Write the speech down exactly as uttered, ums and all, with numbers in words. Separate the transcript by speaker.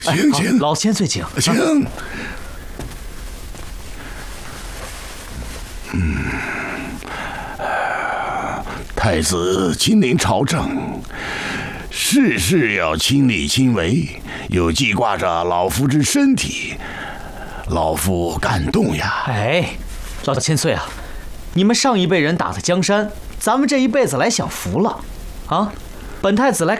Speaker 1: 请请，
Speaker 2: 老千岁请
Speaker 1: 请。嗯，太子亲临朝政，事事要亲力亲为，又记挂着老夫之身体，老夫感动呀。
Speaker 2: 哎，老千岁啊，你们上一辈人打的江山，咱们这一辈子来享福了，啊！本太子来